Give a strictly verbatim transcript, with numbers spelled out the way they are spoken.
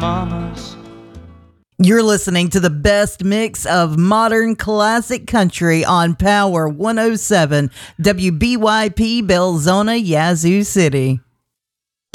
mamas. You're listening to the best mix of modern classic country on Power one oh seven W B Y P Belzona, Yazoo City.